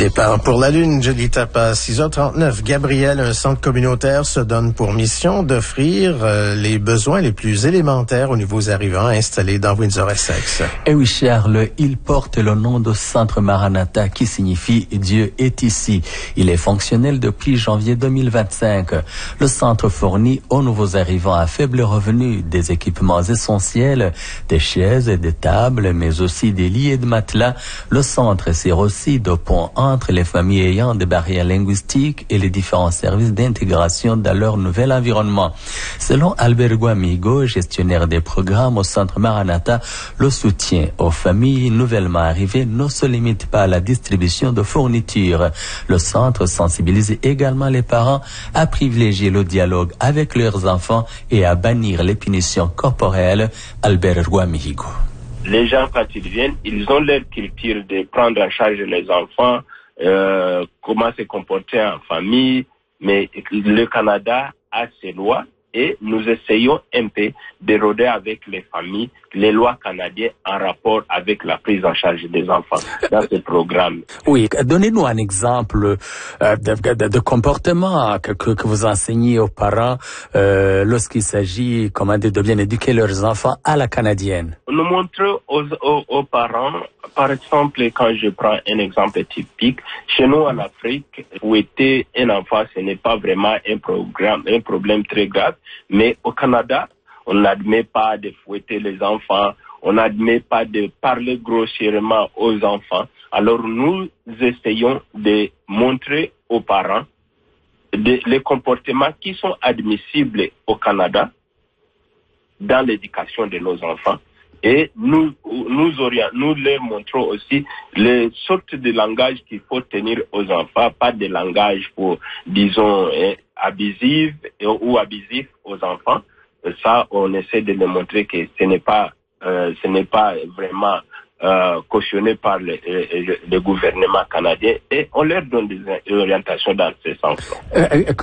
Départ pour la Lune, jeudi tape à 6h39. Gabriel, un centre communautaire se donne pour mission d'offrir les besoins les plus élémentaires aux nouveaux arrivants installés dans Windsor-Essex. Et oui, Charles, il porte le nom de Centre Maranatha qui signifie Dieu est ici. Il est fonctionnel depuis janvier 2025. Le centre fournit aux nouveaux arrivants à faible revenu des équipements essentiels, des chaises et des tables, mais aussi des lits et de matelas. Le centre sert aussi de pont entre les familles ayant des barrières linguistiques et les différents services d'intégration dans leur nouvel environnement. Selon Albert Guamigo, gestionnaire des programmes au Centre Maranatha, le soutien aux familles nouvellement arrivées ne se limite pas à la distribution de fournitures. Le centre sensibilise également les parents à privilégier le dialogue avec leurs enfants et à bannir les punitions corporelles. Albert Guamigo. Les gens, quand ils viennent, ils ont leur culture de prendre en charge les enfants, comment se comporter en famille, mais le Canada a ses lois et nous essayons un peu d'éroder avec les familles les lois canadiennes en rapport avec la prise en charge des enfants dans ce programme. Oui, donnez-nous un exemple de comportement que vous enseignez aux parents lorsqu'il s'agit de bien éduquer leurs enfants à la canadienne. Nous montrons aux parents, par exemple, quand je prends un exemple typique, chez nous en Afrique, fouetter un enfant, ce n'est pas vraiment un problème très grave, mais au Canada, on n'admet pas de fouetter les enfants, on n'admet pas de parler grossièrement aux enfants. Alors nous essayons de montrer aux parents les comportements qui sont admissibles au Canada dans l'éducation de nos enfants. Et nous leur montrons aussi les sortes de langage qu'il faut tenir aux enfants, pas de langage disons, abusif aux enfants. Ça, on essaie de leur montrer que ce n'est pas vraiment cautionné par le gouvernement canadien et on leur donne des orientations dans ce sens-là.